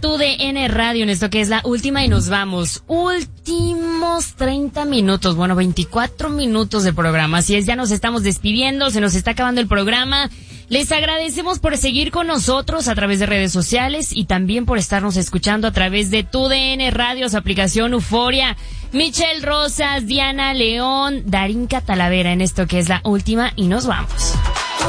Tu DN Radio en esto que es la última y nos vamos. Últimos 30 minutos, bueno, 24 minutos de programa. Así es, ya nos estamos despidiendo, se nos está acabando el programa. Les agradecemos por seguir con nosotros a través de redes sociales y también por estarnos escuchando a través de Tu DN Radio, su aplicación Euforia. Michelle Rosas, Diana León, Darinka Talavera en esto que es la última y nos vamos.